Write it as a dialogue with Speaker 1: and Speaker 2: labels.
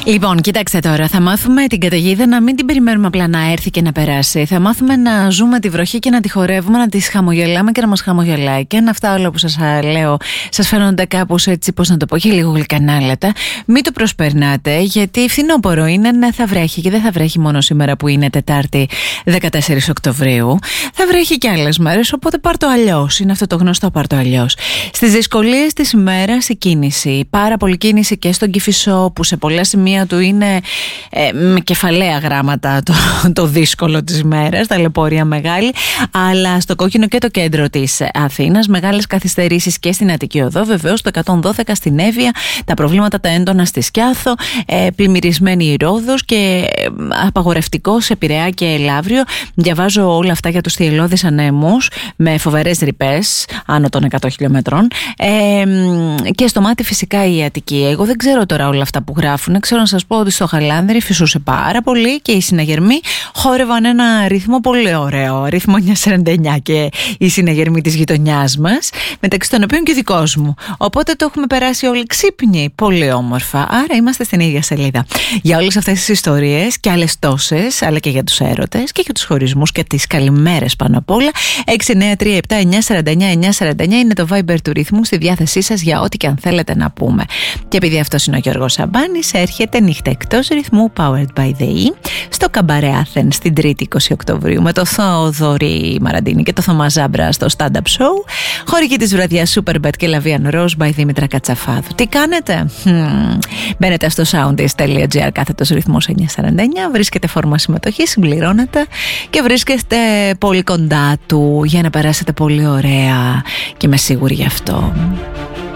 Speaker 1: Λοιπόν, κοιτάξτε τώρα, θα μάθουμε την καταιγίδα να μην την περιμένουμε απλά να έρθει και να περάσει. Θα μάθουμε να ζούμε τη βροχή και να τη χορεύουμε, να τη χαμογελάμε και να μας χαμογελάει. Και αν αυτά όλα που σας λέω σας φαίνονται κάπως έτσι, πώς να το πω, και λίγο γλυκανάλατα, μην το προσπερνάτε, γιατί φθινόπωρο είναι, ναι, θα βρέχει και δεν θα βρέχει μόνο σήμερα που είναι Τετάρτη 14 Οκτωβρίου. Θα βρέχει και άλλες μέρες, οπότε πάρ' το αλλιώς. Είναι αυτό το γνωστό πάρ' το αλλιώς. Στις δυσκολίες της ημέρας η κίνηση. Πάρα πολύ κίνηση και στον Κηφισό, που σε πολλά σημεία του είναι με κεφαλαία γράμματα το δύσκολο της ημέρας, ταλαιπωρία μεγάλη, αλλά στο Κόκκινο και το κέντρο της Αθήνας μεγάλες καθυστερήσεις και στην Αττική Οδό, βεβαίως το 112 στην Εύβοια, τα προβλήματα τα έντονα στη Σκιάθο, πλημμυρισμένη η Ρόδος και απαγορευτικό σε Πειραιά και Ελαύριο. Διαβάζω όλα αυτά για τους θυελλώδεις ανέμους με φοβερές ρηπές άνω των 100 χιλιόμετρων, και στο μάτι φυσικά η Αττική. Εγώ δεν ξέρω τώρα όλα αυτά που γράφουν. Ξέρω να σας πω ότι στο Χαλάνδρη φυσούσε πάρα πολύ και οι συναγερμοί χόρευαν ένα ρυθμό πολύ ωραίο, ρυθμό 949, και οι συναγερμοί της γειτονιάς μας, μεταξύ των οποίων και δικός μου. Οπότε το έχουμε περάσει όλοι ξύπνοι, πολύ όμορφα. Άρα είμαστε στην ίδια σελίδα. Για όλες αυτές τις ιστορίες και άλλες τόσες, αλλά και για τους έρωτες και για τους χωρισμούς και τις καλημέρες πάνω απ' όλα, 693-7-949-949 είναι το Viber του Ρυθμού, στη διάθεσή σας για ό,τι και αν θέλετε να πούμε. Και επειδή αυτός είναι ο Γιώργος Σαμπάνης, έρχεται νύχτα εκτός ρυθμού Powered by the E στο Καμπαρέ Athens την 3η 20 Οκτωβρίου με το Θοδωρή Μαραντίνη και το Θωμά Ζάμπρα στο stand-up show. Χορηγή της βραδιάς Superbet και Lavian Rose by Δήμητρα Κατσαφάδου. Τι κάνετε? Μπαίνετε στο soundist.gr κάθετος ρυθμός 949, βρίσκετε φόρμα συμμετοχή, συμπληρώνετε και βρίσκεστε πολύ κοντά του για να περάσετε πολύ ωραία, και είμαι σίγουρη γι' αυτό.